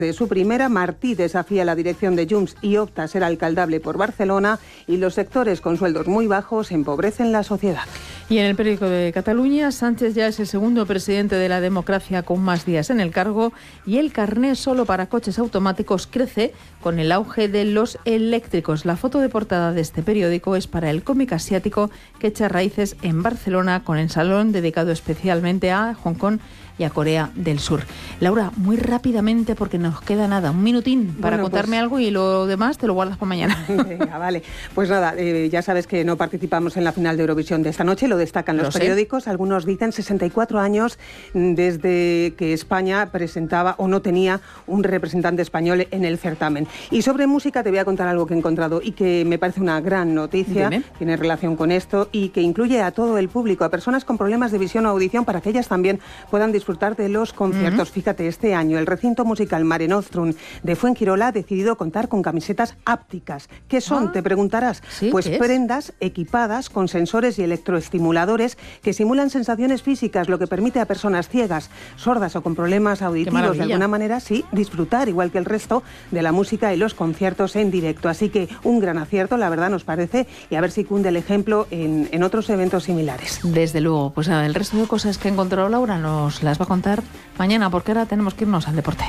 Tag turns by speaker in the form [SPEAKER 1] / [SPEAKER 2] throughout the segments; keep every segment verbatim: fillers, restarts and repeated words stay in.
[SPEAKER 1] De su primera, Martí desafía la dirección de Junts y opta a ser alcaldable por Barcelona, y los sectores con sueldos muy bajos empobrecen la sociedad.
[SPEAKER 2] Y en el periódico de Cataluña, Sánchez ya es el segundo presidente de la democracia con más días en el cargo, y el carné solo para coches automáticos crece con el auge de los eléctricos. La foto de portada de este periódico es para el cómic asiático que echa raíces en Barcelona, con el salón dedicado especialmente a Hong Kong y a Corea del Sur. Laura, muy rápidamente, porque nos queda nada, un minutín para bueno, contarme pues... algo, y lo demás te lo guardas para mañana.
[SPEAKER 1] Venga, vale. Pues nada, eh, ya sabes que no participamos en la final de Eurovisión de esta noche, lo destacan los lo periódicos. Sé. Algunos dicen sesenta y cuatro años desde que España presentaba o no tenía un representante español en el certamen. Y sobre música te voy a contar algo que he encontrado y que me parece una gran noticia. Dime. Tiene relación con esto y que incluye a todo el público, a personas con problemas de visión o audición, para que ellas también puedan disfrutar de los conciertos. Uh-huh. Fíjate, este año el recinto musical Mare Nostrum de Fuengirola ha decidido contar con camisetas ápticas. ¿Qué son? Ah, te preguntarás. ¿Sí? Pues prendas equipadas con sensores y electroestimuladores que simulan sensaciones físicas, lo que permite a personas ciegas, sordas o con problemas auditivos de alguna manera, sí, disfrutar igual que el resto de la música y los conciertos en directo. Así que un gran acierto, la verdad, nos parece, y a ver si cunde el ejemplo en, en otros eventos similares.
[SPEAKER 2] Desde luego. Pues nada, el resto de cosas que ha encontrado Laura nos las va a contar mañana, porque ahora tenemos que irnos al deporte.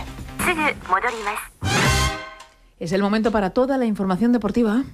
[SPEAKER 2] Es el momento para toda la información deportiva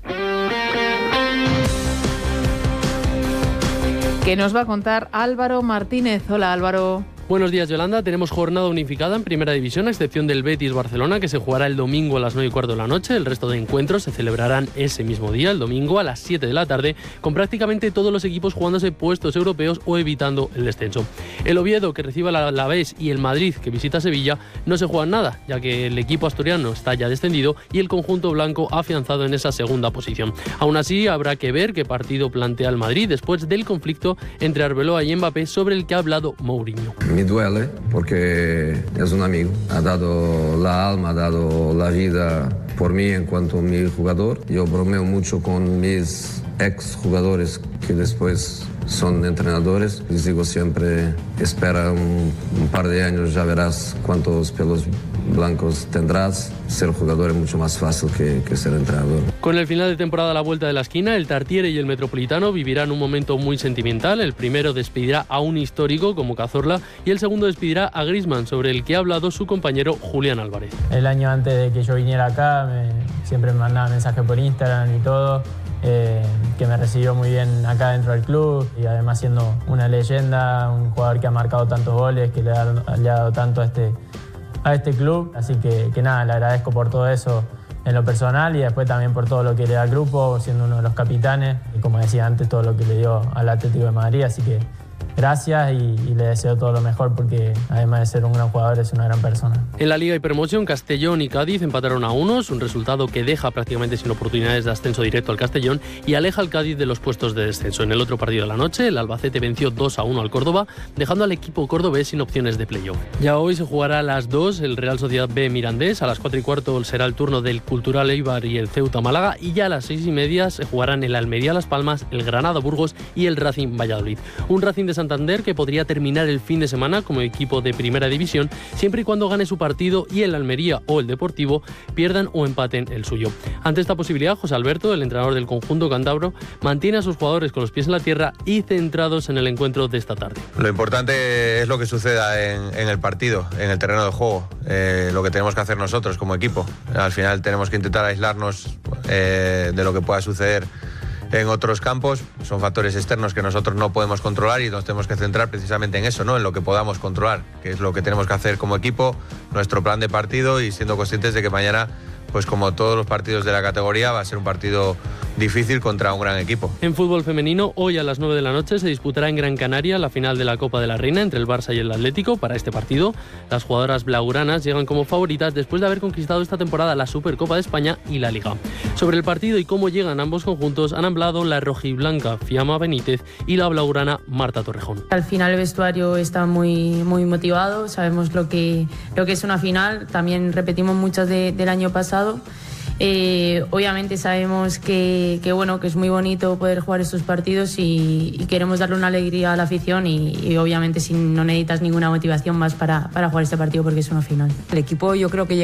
[SPEAKER 2] que nos va a contar Álvaro Martínez. Hola, Álvaro.
[SPEAKER 3] Buenos días, Yolanda. Tenemos jornada unificada en Primera División, a excepción del Betis-Barcelona, que se jugará el domingo a las nueve y cuarto de la noche. El resto de encuentros se celebrarán ese mismo día, el domingo, a las siete de la tarde, con prácticamente todos los equipos jugándose puestos europeos o evitando el descenso. El Oviedo, que recibe al Alavés, y el Madrid, que visita Sevilla, no se juegan nada, ya que el equipo asturiano está ya descendido y el conjunto blanco ha afianzado en esa segunda posición. Aún así, habrá que ver qué partido plantea el Madrid después del conflicto entre Arbeloa y Mbappé, sobre el que ha hablado Mourinho.
[SPEAKER 4] Me duele porque es un amigo, ha dado la alma, ha dado la vida por mí en cuanto a mi jugador. Yo bromeo mucho con mis ex jugadores que después son entrenadores. Les digo siempre, espera un, un par de años, ya verás cuántos pelos blancos tendrás. Ser jugador es mucho más fácil que, que ser entrenador.
[SPEAKER 3] Con el final de temporada a la vuelta de la esquina, el Tartiere y el Metropolitano vivirán un momento muy sentimental. El primero despedirá a un histórico como Cazorla y el segundo despedirá a Griezmann, sobre el que ha hablado su compañero Julián Álvarez.
[SPEAKER 5] El año antes de que yo viniera acá, me, siempre me mandaba mensajes por Instagram y todo. Eh, que me recibió muy bien acá dentro del club, y además siendo una leyenda, un jugador que ha marcado tantos goles, que le ha, le ha dado tanto a este, a este club. Así que, que nada, le agradezco por todo eso en lo personal, y después también por todo lo que le da al grupo, siendo uno de los capitanes, y como decía antes, todo lo que le dio al Atlético de Madrid. Así que gracias, y, y le deseo todo lo mejor, porque además de ser un gran jugador es una gran persona.
[SPEAKER 3] En la Liga y Promoción, Castellón y Cádiz empataron a unos, un resultado que deja prácticamente sin oportunidades de ascenso directo al Castellón y aleja al Cádiz de los puestos de descenso. En el otro partido de la noche, el Albacete venció dos a uno al Córdoba, dejando al equipo cordobés sin opciones de playoff. Ya hoy se jugará a las dos el Real Sociedad B Mirandés, a las cuatro y cuarto será el turno del Cultural Eibar y el Ceuta Málaga, y ya a las seis y media se jugarán el Almería Las Palmas, el Granada Burgos y el Racing Valladolid. Un Racing de Santander que podría terminar el fin de semana como equipo de Primera División, siempre y cuando gane su partido y el Almería o el Deportivo pierdan o empaten el suyo. Ante esta posibilidad, José Alberto, el entrenador del conjunto cántabro, mantiene a sus jugadores con los pies en la tierra y centrados en el encuentro de esta tarde.
[SPEAKER 6] Lo importante es lo que suceda en, en el partido, en el terreno de juego, eh, lo que tenemos que hacer nosotros como equipo. Al final tenemos que intentar aislarnos eh, de lo que pueda suceder en otros campos. Son factores externos que nosotros no podemos controlar, y nos tenemos que centrar precisamente en eso, ¿no? En lo que podamos controlar, que es lo que tenemos que hacer como equipo, nuestro plan de partido, y siendo conscientes de que mañana, pues como todos los partidos de la categoría, va a ser un partido difícil contra un gran equipo.
[SPEAKER 3] En fútbol femenino, hoy a las nueve de la noche se disputará en Gran Canaria la final de la Copa de la Reina entre el Barça y el Atlético. Para este partido, las jugadoras blaugranas llegan como favoritas después de haber conquistado esta temporada la Supercopa de España y la Liga. Sobre el partido y cómo llegan ambos conjuntos han hablado la rojiblanca Fiamma Benítez y la blaugrana Marta Torrejón.
[SPEAKER 7] Al final el vestuario está muy, muy motivado, sabemos lo que, lo que es una final, también repetimos muchas de, del año pasado. Eh, obviamente sabemos que, que, bueno, que es muy bonito poder jugar estos partidos y, y queremos darle una alegría a la afición y, y obviamente si no necesitas ninguna motivación más para, para jugar este partido porque es una final.
[SPEAKER 8] El equipo yo creo que